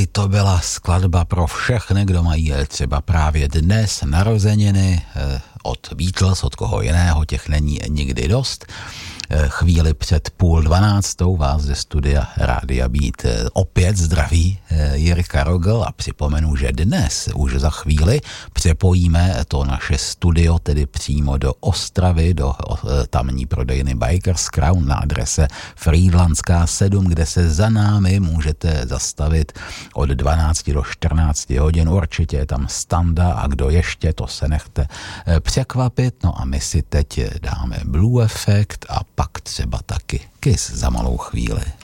Holiday, to byla skladba pro všechny, kdo mají třeba právě dnes narozeniny, od Beatles, od koho jiného, těch není nikdy dost. Chvíli před 11:30 vás ze studia Rádia Beat opět zdraví Jirka Rogl a připomenu, že dnes už za chvíli přepojíme to naše studio tedy přímo do Ostravy, do tamní prodejny Bikers Crown na adrese Frýdlantská 7, kde se za námi můžete zastavit od 12 do 14 hodin. Určitě je tam standa a kdo ještě, to se nechte překvapit. No a my si teď dáme Blue Effect a pak třeba taky Kiss za malou chvíli.